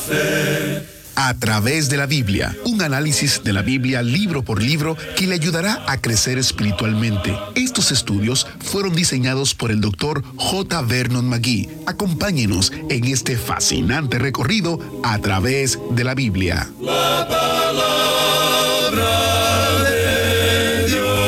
A través de la Biblia, un análisis de la Biblia libro por libro que le ayudará a crecer espiritualmente. Estos estudios fueron diseñados por el Dr. J. Vernon McGee. Acompáñenos en este fascinante recorrido a través de la Biblia. La palabra de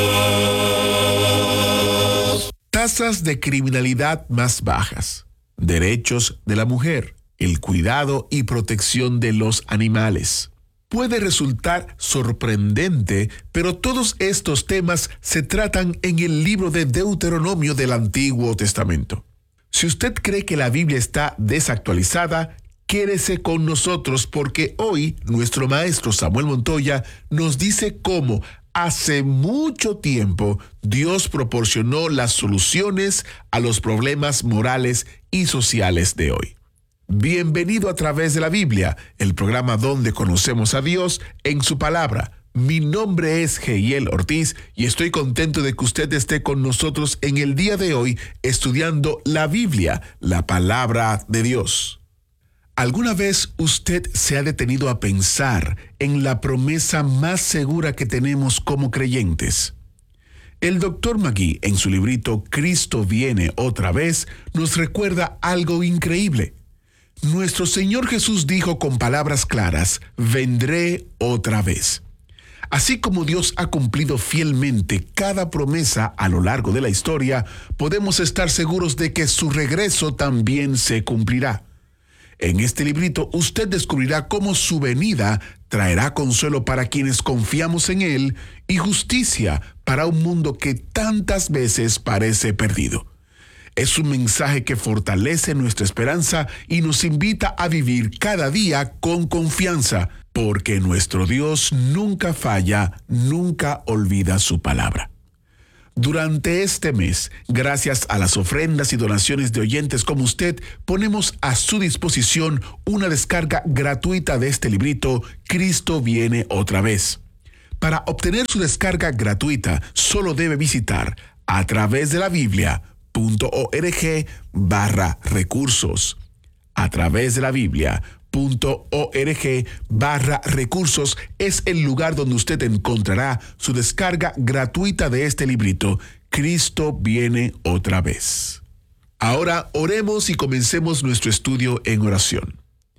Dios. Tasas de criminalidad más bajas, derechos de la mujer, el cuidado y protección de los animales. Puede resultar sorprendente, pero todos estos temas se tratan en el libro de Deuteronomio del Antiguo Testamento. Si usted cree que la Biblia está desactualizada, quédese con nosotros porque hoy nuestro maestro Samuel Montoya nos dice cómo hace mucho tiempo Dios proporcionó las soluciones a los problemas morales y sociales de hoy. Bienvenido a través de la Biblia, el programa donde conocemos a Dios en su palabra. Mi nombre es Heiel Ortiz y estoy contento de que usted esté con nosotros en el día de hoy estudiando la Biblia, la palabra de Dios. ¿Alguna vez usted se ha detenido a pensar en la promesa más segura que tenemos como creyentes? El Dr. McGee, en su librito Cristo viene otra vez, nos recuerda algo increíble. Nuestro Señor Jesús dijo con palabras claras, vendré otra vez. Así como Dios ha cumplido fielmente cada promesa a lo largo de la historia, podemos estar seguros de que su regreso también se cumplirá. En este librito usted descubrirá cómo su venida traerá consuelo para quienes confiamos en Él y justicia para un mundo que tantas veces parece perdido. Es un mensaje que fortalece nuestra esperanza y nos invita a vivir cada día con confianza, porque nuestro Dios nunca falla, nunca olvida su palabra. Durante este mes, gracias a las ofrendas y donaciones de oyentes como usted, ponemos a su disposición una descarga gratuita de este librito, Cristo viene otra vez. Para obtener su descarga gratuita, solo debe visitar a través de la Biblia.org/recursos. A través de la Biblia.org/recursos es el lugar donde usted encontrará su descarga gratuita de este librito, Cristo viene otra vez. Ahora oremos y comencemos nuestro estudio en oración.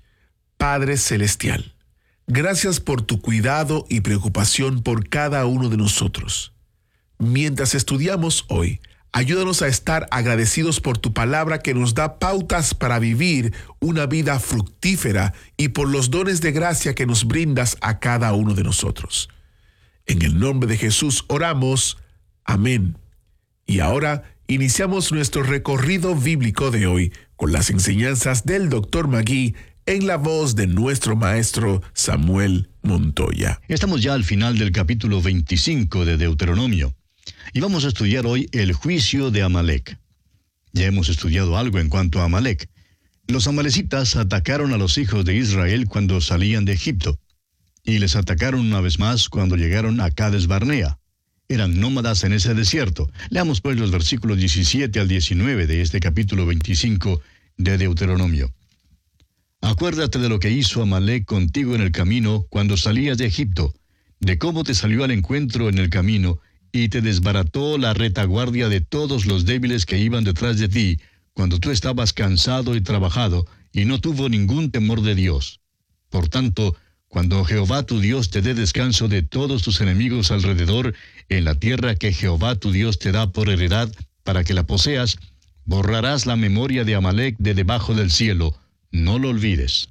Padre Celestial, gracias por tu cuidado y preocupación por cada uno de nosotros. Mientras estudiamos hoy, ayúdanos a estar agradecidos por tu palabra que nos da pautas para vivir una vida fructífera y por los dones de gracia que nos brindas a cada uno de nosotros. En el nombre de Jesús oramos. Amén. Y ahora iniciamos nuestro recorrido bíblico de hoy con las enseñanzas del Dr. McGee en la voz de nuestro maestro Samuel Montoya. Estamos ya al final del capítulo 25 de Deuteronomio. Y vamos a estudiar hoy el juicio de Amalek. Ya hemos estudiado algo en cuanto a Amalek. Los amalecitas atacaron a los hijos de Israel cuando salían de Egipto. Y les atacaron una vez más cuando llegaron a Cades Barnea. Eran nómadas en ese desierto. Leamos pues los versículos 17 al 19 de este capítulo 25 de Deuteronomio. Acuérdate de lo que hizo Amalek contigo en el camino cuando salías de Egipto, de cómo te salió al encuentro en el camino, y te desbarató la retaguardia de todos los débiles que iban detrás de ti, cuando tú estabas cansado y trabajado, y no tuvo ningún temor de Dios. Por tanto, cuando Jehová tu Dios te dé descanso de todos tus enemigos alrededor, en la tierra que Jehová tu Dios te da por heredad, para que la poseas, borrarás la memoria de Amalek de debajo del cielo, no lo olvides.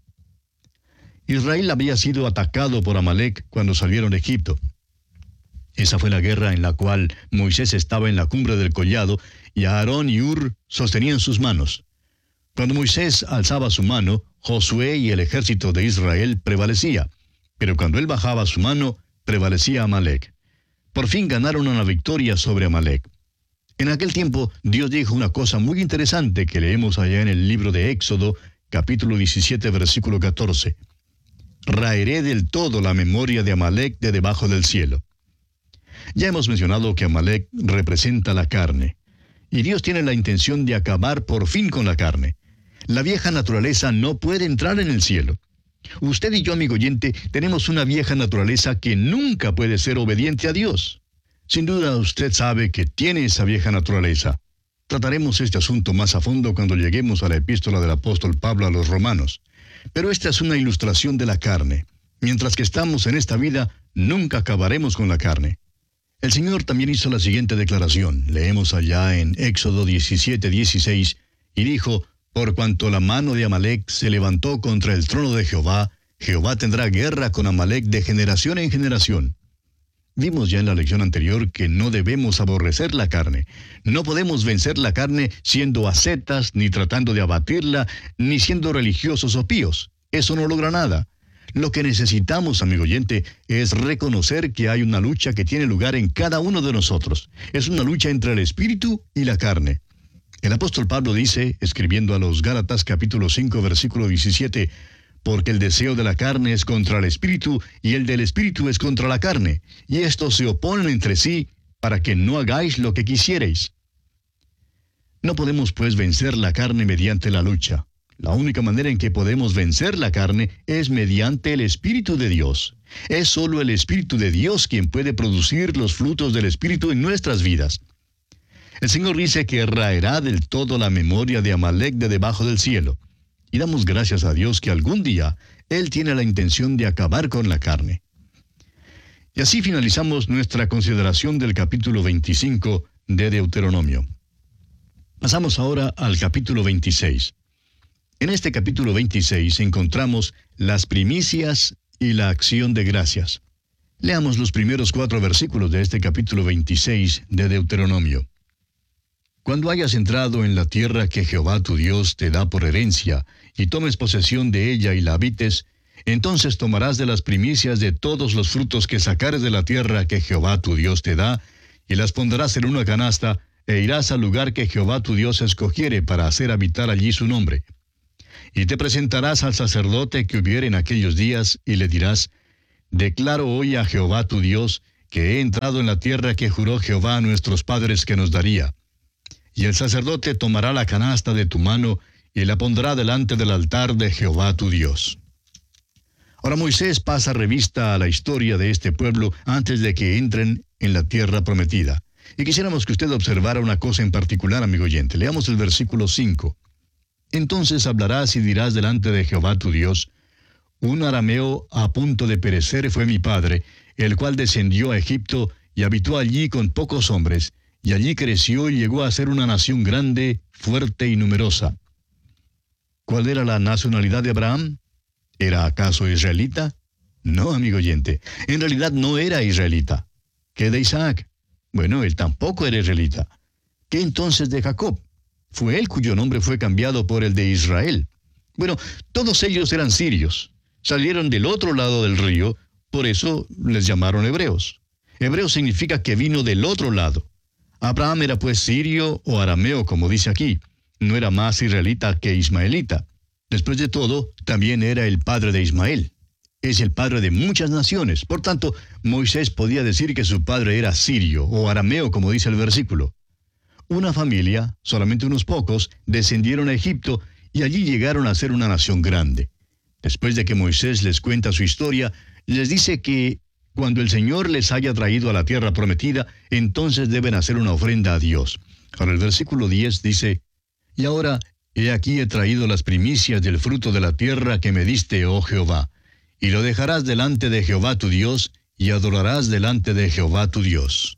Israel había sido atacado por Amalek cuando salieron de Egipto. Esa fue la guerra en la cual Moisés estaba en la cumbre del collado y Aarón y Hur sostenían sus manos. Cuando Moisés alzaba su mano, Josué y el ejército de Israel prevalecía, pero cuando él bajaba su mano, prevalecía Amalek. Por fin ganaron una victoria sobre Amalek. En aquel tiempo, Dios dijo una cosa muy interesante que leemos allá en el libro de Éxodo, capítulo 17, versículo 14. Raeré del todo la memoria de Amalek de debajo del cielo. Ya hemos mencionado que Amalek representa la carne, y Dios tiene la intención de acabar por fin con la carne. La vieja naturaleza no puede entrar en el cielo. Usted y yo, amigo oyente, tenemos una vieja naturaleza que nunca puede ser obediente a Dios. Sin duda usted sabe que tiene esa vieja naturaleza. Trataremos este asunto más a fondo cuando lleguemos a la epístola del apóstol Pablo a los romanos. Pero esta es una ilustración de la carne. Mientras que estamos en esta vida, nunca acabaremos con la carne. El Señor también hizo la siguiente declaración. Leemos allá en Éxodo 17:16, y dijo: por cuanto la mano de Amalec se levantó contra el trono de Jehová, Jehová tendrá guerra con Amalec de generación en generación. Vimos ya en la lección anterior que no debemos aborrecer la carne. No podemos vencer la carne siendo ascetas, ni tratando de abatirla, ni siendo religiosos o píos. Eso no logra nada. Lo que necesitamos, amigo oyente, es reconocer que hay una lucha que tiene lugar en cada uno de nosotros. Es una lucha entre el espíritu y la carne. El apóstol Pablo dice, escribiendo a los Gálatas capítulo 5, versículo 17, porque el deseo de la carne es contra el espíritu, y el del espíritu es contra la carne, y estos se oponen entre sí, para que no hagáis lo que quisierais. No podemos, pues, vencer la carne mediante la lucha. La única manera en que podemos vencer la carne es mediante el Espíritu de Dios. Es solo el Espíritu de Dios quien puede producir los frutos del Espíritu en nuestras vidas. El Señor dice que raerá del todo la memoria de Amalec de debajo del cielo. Y damos gracias a Dios que algún día Él tiene la intención de acabar con la carne. Y así finalizamos nuestra consideración del capítulo 25 de Deuteronomio. Pasamos ahora al capítulo 26. En este capítulo 26 encontramos las primicias y la acción de gracias. Leamos los primeros 4 versículos de este capítulo 26 de Deuteronomio. Cuando hayas entrado en la tierra que Jehová tu Dios te da por herencia, y tomes posesión de ella y la habites, entonces tomarás de las primicias de todos los frutos que sacares de la tierra que Jehová tu Dios te da, y las pondrás en una canasta, e irás al lugar que Jehová tu Dios escogiere para hacer habitar allí su nombre. Y te presentarás al sacerdote que hubiere en aquellos días, y le dirás: declaro hoy a Jehová tu Dios, que he entrado en la tierra que juró Jehová a nuestros padres que nos daría. Y el sacerdote tomará la canasta de tu mano, y la pondrá delante del altar de Jehová tu Dios. Ahora Moisés pasa revista a la historia de este pueblo antes de que entren en la tierra prometida. Y quisiéramos que usted observara una cosa en particular, amigo oyente. Leamos el versículo 5. Entonces hablarás y dirás delante de Jehová tu Dios: un arameo a punto de perecer fue mi padre, el cual descendió a Egipto y habitó allí con pocos hombres, y allí creció y llegó a ser una nación grande, fuerte y numerosa. ¿Cuál era la nacionalidad de Abraham? ¿Era acaso israelita? No, amigo oyente, en realidad no era israelita. ¿Qué de Isaac? Bueno, él tampoco era israelita. ¿Qué entonces de Jacob? Fue él cuyo nombre fue cambiado por el de Israel. Bueno, todos ellos eran sirios. Salieron del otro lado del río, por eso les llamaron hebreos. Hebreo significa que vino del otro lado. Abraham era pues sirio o arameo, como dice aquí. No era más israelita que ismaelita. Después de todo, también era el padre de Ismael. Es el padre de muchas naciones. Por tanto, Moisés podía decir que su padre era sirio o arameo, como dice el versículo. Una familia, solamente unos pocos, descendieron a Egipto y allí llegaron a ser una nación grande. Después de que Moisés les cuenta su historia, les dice que cuando el Señor les haya traído a la tierra prometida, entonces deben hacer una ofrenda a Dios. Ahora el versículo 10 dice: y ahora, he aquí he traído las primicias del fruto de la tierra que me diste, oh Jehová, y lo dejarás delante de Jehová tu Dios, y adorarás delante de Jehová tu Dios.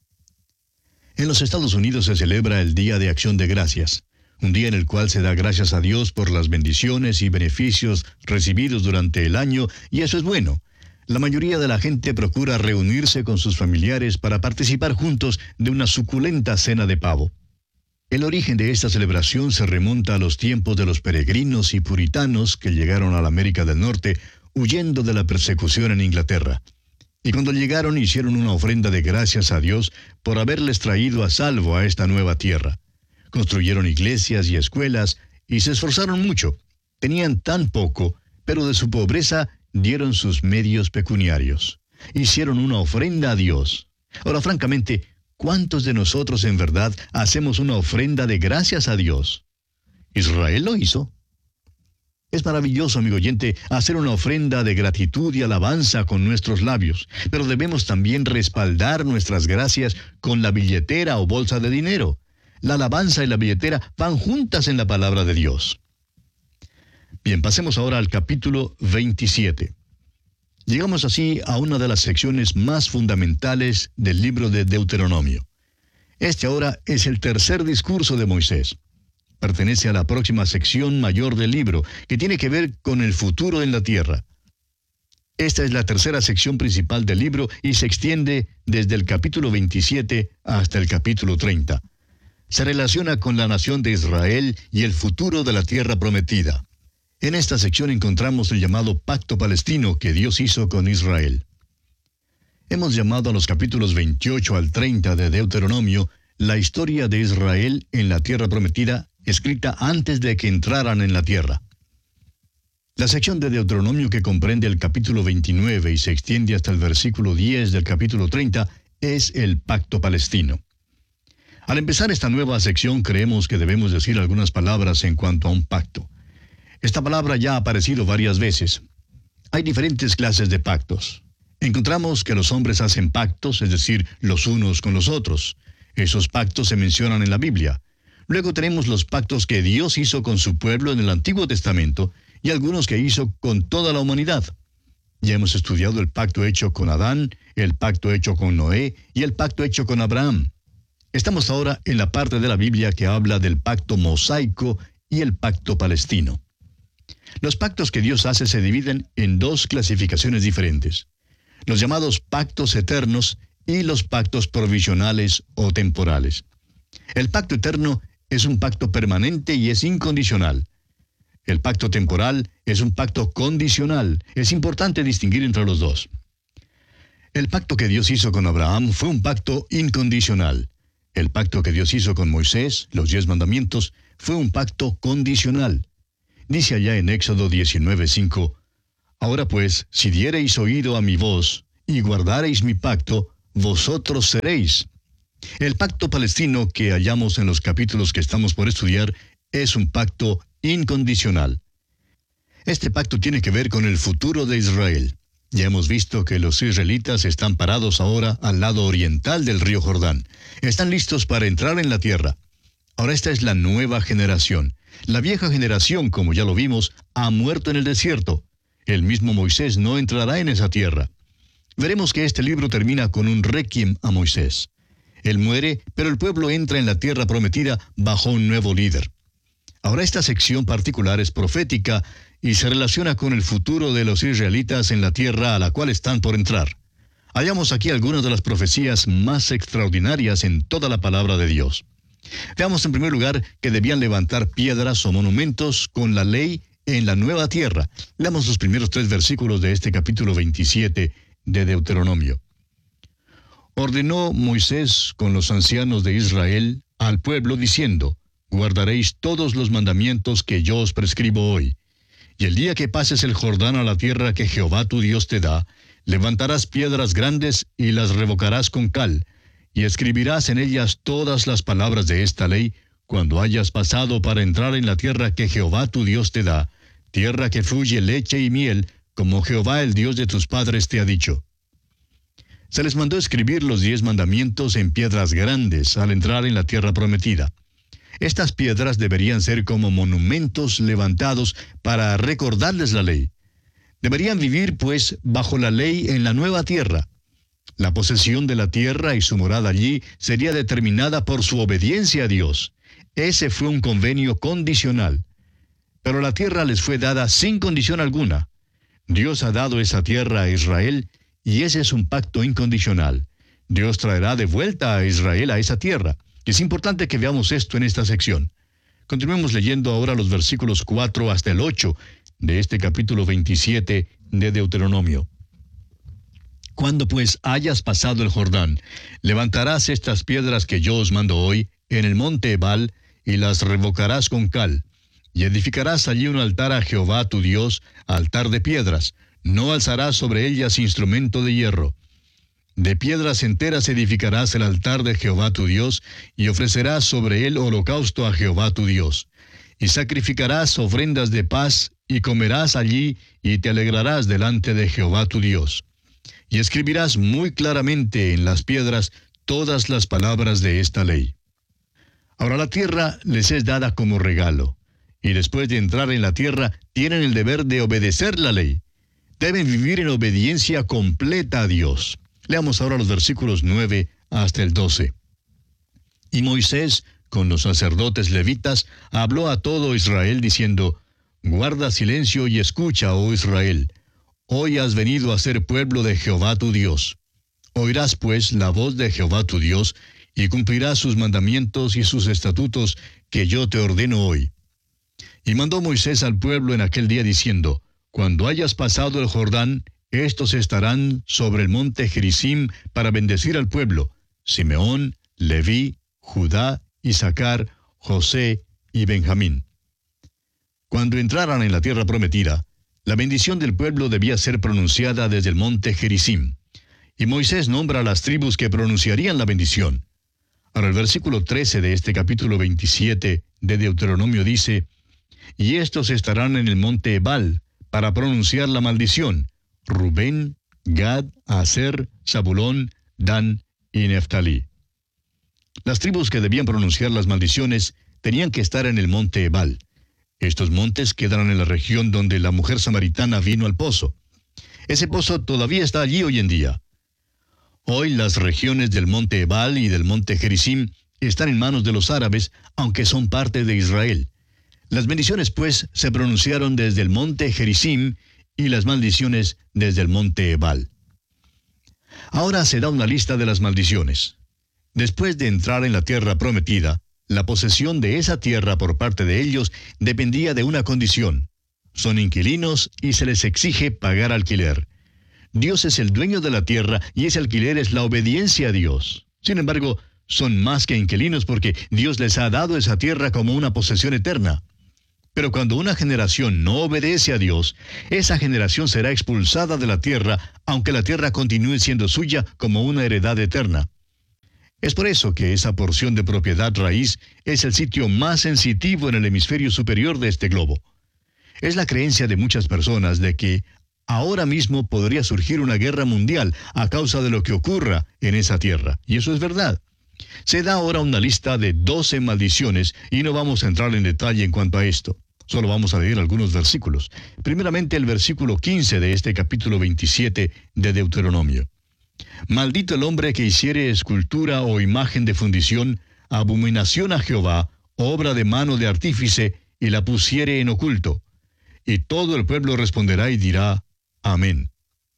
En los Estados Unidos se celebra el Día de Acción de Gracias, un día en el cual se da gracias a Dios por las bendiciones y beneficios recibidos durante el año, y eso es bueno. La mayoría de la gente procura reunirse con sus familiares para participar juntos de una suculenta cena de pavo. El origen de esta celebración se remonta a los tiempos de los peregrinos y puritanos que llegaron a la América del Norte huyendo de la persecución en Inglaterra. Y cuando llegaron hicieron una ofrenda de gracias a Dios por haberles traído a salvo a esta nueva tierra. Construyeron iglesias y escuelas y se esforzaron mucho. Tenían tan poco, pero de su pobreza dieron sus medios pecuniarios. Hicieron una ofrenda a Dios. Ahora, francamente, ¿cuántos de nosotros en verdad hacemos una ofrenda de gracias a Dios? Israel lo hizo. Es maravilloso, amigo oyente, hacer una ofrenda de gratitud y alabanza con nuestros labios, pero debemos también respaldar nuestras gracias con la billetera o bolsa de dinero. La alabanza y la billetera van juntas en la palabra de Dios. Bien, pasemos ahora al capítulo 27. Llegamos así a una de las secciones más fundamentales del libro de Deuteronomio. Este ahora es el tercer discurso de Moisés. Pertenece a la próxima sección mayor del libro, que tiene que ver con el futuro en la tierra. Esta es la tercera sección principal del libro y se extiende desde el capítulo 27 hasta el capítulo 30. Se relaciona con la nación de Israel y el futuro de la tierra prometida. En esta sección encontramos el llamado pacto palestino que Dios hizo con Israel. Hemos llamado a los capítulos 28 al 30 de Deuteronomio la historia de Israel en la tierra prometida, escrita antes de que entraran en la tierra. La sección de Deuteronomio que comprende el capítulo 29 y se extiende hasta el versículo 10 del capítulo 30 es el pacto palestino. Al empezar esta nueva sección creemos que debemos decir algunas palabras en cuanto a un pacto. Esta palabra ya ha aparecido varias veces. Hay diferentes clases de pactos. Encontramos que los hombres hacen pactos, es decir, los unos con los otros. Esos pactos se mencionan en la Biblia. Luego tenemos los pactos que Dios hizo con su pueblo en el Antiguo Testamento y algunos que hizo con toda la humanidad. Ya hemos estudiado el pacto hecho con Adán, el pacto hecho con Noé y el pacto hecho con Abraham. Estamos ahora en la parte de la Biblia que habla del pacto mosaico y el pacto palestino. Los pactos que Dios hace se dividen en dos clasificaciones diferentes: los llamados pactos eternos y los pactos provisionales o temporales. El pacto eterno es un pacto permanente y es incondicional. El pacto temporal es un pacto condicional. Es importante distinguir entre los dos. El pacto que Dios hizo con Abraham fue un pacto incondicional. El pacto que Dios hizo con Moisés, los 10 mandamientos, fue un pacto condicional. Dice allá en Éxodo 19:5, «Ahora pues, si diereis oído a mi voz, y guardareis mi pacto, vosotros seréis». El pacto palestino que hallamos en los capítulos que estamos por estudiar es un pacto incondicional. Este pacto tiene que ver con el futuro de Israel. Ya hemos visto que los israelitas están parados ahora al lado oriental del río Jordán. Están listos para entrar en la tierra. Ahora esta es la nueva generación. La vieja generación, como ya lo vimos, ha muerto en el desierto. El mismo Moisés no entrará en esa tierra. Veremos que este libro termina con un requiem a Moisés. Él muere, pero el pueblo entra en la tierra prometida bajo un nuevo líder. Ahora esta sección particular es profética y se relaciona con el futuro de los israelitas en la tierra a la cual están por entrar. Hallamos aquí algunas de las profecías más extraordinarias en toda la palabra de Dios. Veamos en primer lugar que debían levantar piedras o monumentos con la ley en la nueva tierra. Leamos los primeros 3 versículos de este capítulo 27 de Deuteronomio. Ordenó Moisés con los ancianos de Israel al pueblo diciendo: guardaréis todos los mandamientos que yo os prescribo hoy. Y el día que pases el Jordán a la tierra que Jehová tu Dios te da, levantarás piedras grandes y las revocarás con cal, y escribirás en ellas todas las palabras de esta ley, cuando hayas pasado para entrar en la tierra que Jehová tu Dios te da, tierra que fluye leche y miel, como Jehová el Dios de tus padres te ha dicho. Se les mandó escribir los 10 mandamientos en piedras grandes al entrar en la tierra prometida. Estas piedras deberían ser como monumentos levantados para recordarles la ley. Deberían vivir, pues, bajo la ley en la nueva tierra. La posesión de la tierra y su morada allí sería determinada por su obediencia a Dios. Ese fue un convenio condicional. Pero la tierra les fue dada sin condición alguna. Dios ha dado esa tierra a Israel y ese es un pacto incondicional. Dios traerá de vuelta a Israel a esa tierra. Es importante que veamos esto en esta sección. Continuemos leyendo ahora los versículos 4 hasta el 8 de este capítulo 27 de Deuteronomio. Cuando pues hayas pasado el Jordán, levantarás estas piedras que yo os mando hoy en el monte Ebal y las revocarás con cal. Y edificarás allí un altar a Jehová tu Dios, altar de piedras. No alzarás sobre ellas instrumento de hierro. De piedras enteras edificarás el altar de Jehová tu Dios, y ofrecerás sobre él holocausto a Jehová tu Dios. y sacrificarás ofrendas de paz, y comerás allí, y te alegrarás delante de Jehová tu Dios. Y escribirás muy claramente en las piedras todas las palabras de esta ley. Ahora la tierra les es dada como regalo, y después de entrar en la tierra tienen el deber de obedecer la ley. Deben vivir en obediencia completa a Dios. Leamos ahora los versículos 9 hasta el 12. Y Moisés, con los sacerdotes levitas, habló a todo Israel diciendo: Guarda silencio y escucha, oh Israel. Hoy has venido a ser pueblo de Jehová tu Dios. Oirás pues la voz de Jehová tu Dios, y cumplirás sus mandamientos y sus estatutos que yo te ordeno hoy. Y mandó Moisés al pueblo en aquel día diciendo: Cuando hayas pasado el Jordán, estos estarán sobre el monte Gerizim para bendecir al pueblo: Simeón, Leví, Judá, Isaacar, José y Benjamín. Cuando entraran en la tierra prometida, la bendición del pueblo debía ser pronunciada desde el monte Gerizim. Y Moisés nombra a las tribus que pronunciarían la bendición. Ahora el versículo 13 de este capítulo 27 de Deuteronomio dice: Y estos estarán en el monte Ebal para pronunciar la maldición: Rubén, Gad, Aser, Zabulón, Dan y Neftalí. Las tribus que debían pronunciar las maldiciones tenían que estar en el monte Ebal. Estos montes quedaron en la región donde la mujer samaritana vino al pozo. Ese pozo todavía está allí hoy en día. Hoy las regiones del monte Ebal y del monte Gerizim están en manos de los árabes, aunque son parte de Israel. Las bendiciones, pues, se pronunciaron desde el monte Gerizim y las maldiciones desde el monte Ebal. Ahora se da una lista de las maldiciones. Después de entrar en la tierra prometida, la posesión de esa tierra por parte de ellos dependía de una condición. Son inquilinos y se les exige pagar alquiler. Dios es el dueño de la tierra y ese alquiler es la obediencia a Dios. Sin embargo, son más que inquilinos porque Dios les ha dado esa tierra como una posesión eterna. Pero cuando una generación no obedece a Dios, esa generación será expulsada de la tierra, aunque la tierra continúe siendo suya como una heredad eterna. Es por eso que esa porción de propiedad raíz es el sitio más sensitivo en el hemisferio superior de este globo. Es la creencia de muchas personas de que ahora mismo podría surgir una guerra mundial a causa de lo que ocurra en esa tierra. Y eso es verdad. Se da ahora una lista de 12 maldiciones y no vamos a entrar en detalle en cuanto a esto. Solo vamos a leer algunos versículos. Primeramente el versículo 15 de este capítulo 27 de Deuteronomio. Maldito el hombre que hiciere escultura o imagen de fundición, abominación a Jehová, obra de mano de artífice, y la pusiere en oculto. Y todo el pueblo responderá y dirá: Amén.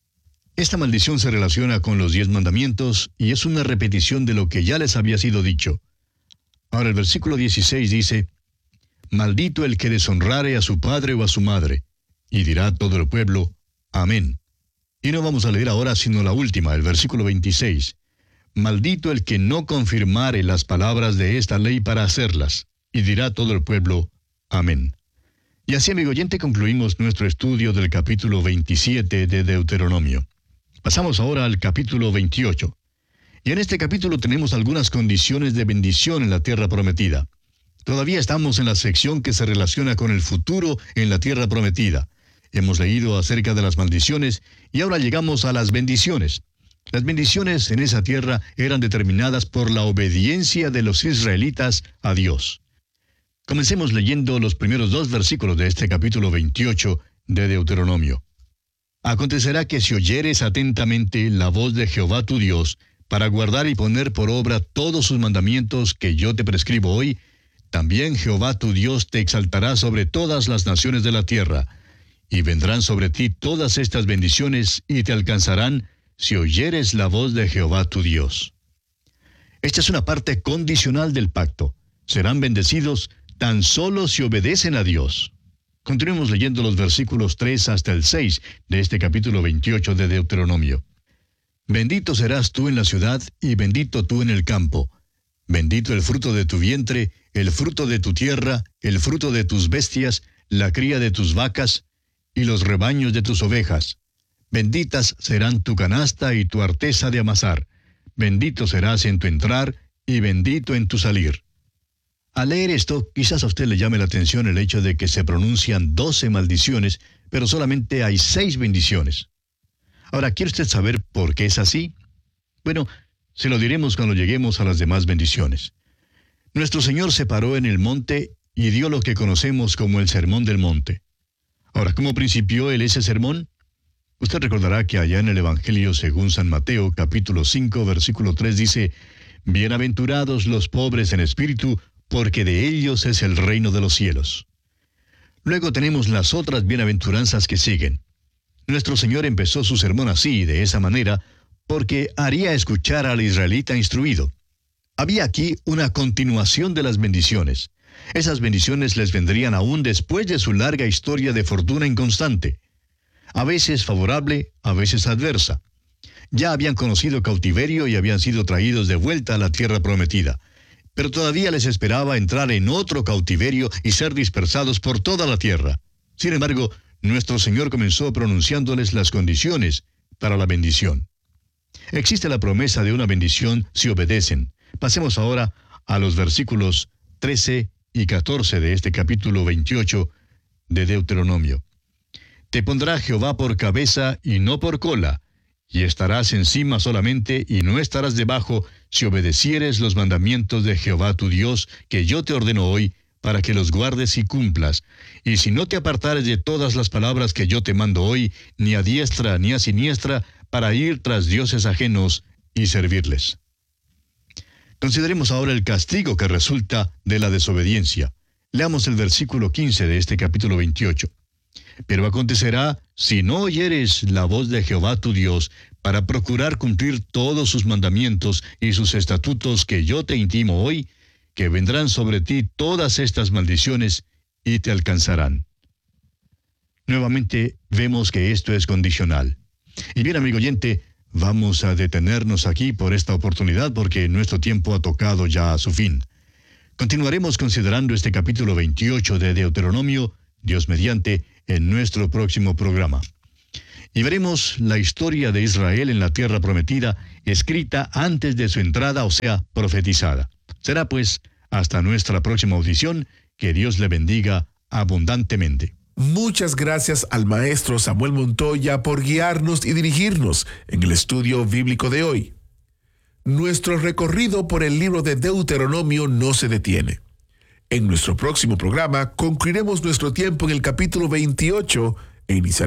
Esta maldición se relaciona con los 10 mandamientos y es una repetición de lo que ya les había sido dicho. Ahora el versículo 16 dice: Maldito el que deshonrare a su padre o a su madre. Y dirá todo el pueblo: Amén. Y no vamos a leer ahora sino la última, el versículo 26. Maldito el que no confirmare las palabras de esta ley para hacerlas. Y dirá todo el pueblo: Amén. Y así, amigo oyente, concluimos nuestro estudio del capítulo 27 de Deuteronomio. Pasamos ahora al capítulo 28. Y en este capítulo tenemos algunas condiciones de bendición en la tierra prometida. Todavía estamos en la sección que se relaciona con el futuro en la tierra prometida. Hemos leído acerca de las maldiciones y ahora llegamos a las bendiciones. Las bendiciones en esa tierra eran determinadas por la obediencia de los israelitas a Dios. Comencemos leyendo los primeros 2 versículos de este capítulo 28 de Deuteronomio. Acontecerá que si oyeres atentamente la voz de Jehová tu Dios, para guardar y poner por obra todos sus mandamientos que yo te prescribo hoy, también Jehová tu Dios te exaltará sobre todas las naciones de la tierra, y vendrán sobre ti todas estas bendiciones y te alcanzarán si oyeres la voz de Jehová tu Dios. Esta es una parte condicional del pacto. Serán bendecidos tan solo si obedecen a Dios. Continuemos leyendo los versículos 3 hasta el 6 de este capítulo 28 de Deuteronomio. Bendito serás tú en la ciudad y bendito tú en el campo. Bendito el fruto de tu vientre, el fruto de tu tierra, el fruto de tus bestias, la cría de tus vacas y los rebaños de tus ovejas. Benditas serán tu canasta y tu arteza de amasar. Bendito serás en tu entrar y bendito en tu salir. Al leer esto, quizás a usted le llame la atención el hecho de que se pronuncian 12 maldiciones, pero solamente hay 6 bendiciones. Ahora, ¿quiere usted saber por qué es así? Bueno, se lo diremos cuando lleguemos a las demás bendiciones. Nuestro Señor se paró en el monte y dio lo que conocemos como el Sermón del Monte. Ahora, ¿cómo principió él ese sermón? Usted recordará que allá en el Evangelio según San Mateo, capítulo 5, versículo 3 dice: Bienaventurados los pobres en espíritu, porque de ellos es el reino de los cielos. Luego tenemos las otras bienaventuranzas que siguen. Nuestro Señor empezó su sermón así, de esa manera, porque haría escuchar al israelita instruido. Había aquí una continuación de las bendiciones. Esas bendiciones les vendrían aún después de su larga historia de fortuna inconstante. A veces favorable, a veces adversa. Ya habían conocido cautiverio y habían sido traídos de vuelta a la tierra prometida. Pero todavía les esperaba entrar en otro cautiverio y ser dispersados por toda la tierra. Sin embargo, nuestro Señor comenzó pronunciándoles las condiciones para la bendición. Existe la promesa de una bendición si obedecen. Pasemos ahora a los versículos 13 y 14 de este capítulo 28 de Deuteronomio. Te pondrá Jehová por cabeza y no por cola, y estarás encima solamente y no estarás debajo, si obedecieres los mandamientos de Jehová tu Dios, que yo te ordeno hoy, para que los guardes y cumplas. Y si no te apartares de todas las palabras que yo te mando hoy, ni a diestra ni a siniestra, para ir tras dioses ajenos y servirles. Consideremos ahora el castigo que resulta de la desobediencia. Leamos el versículo 15 de este capítulo 28. Pero acontecerá, si no oyeres la voz de Jehová tu Dios, para procurar cumplir todos sus mandamientos y sus estatutos que yo te intimo hoy, que vendrán sobre ti todas estas maldiciones y te alcanzarán. Nuevamente vemos que esto es condicional. Y bien, amigo oyente, vamos a detenernos aquí por esta oportunidad porque nuestro tiempo ha tocado ya a su fin. Continuaremos considerando este capítulo 28 de Deuteronomio, Dios mediante, en nuestro próximo programa. Y veremos la historia de Israel en la tierra prometida, escrita antes de su entrada, o sea, profetizada. Será pues hasta nuestra próxima audición. Que Dios le bendiga abundantemente. Muchas gracias al maestro Samuel Montoya por guiarnos y dirigirnos en el estudio bíblico de hoy. Nuestro recorrido por el libro de Deuteronomio no se detiene. En nuestro próximo programa concluiremos nuestro tiempo en el capítulo 28 e iniciaremos